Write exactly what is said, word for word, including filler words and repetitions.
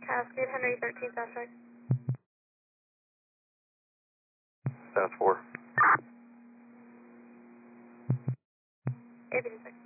Cascade, Henry thirteen, dash right. South four. A B six.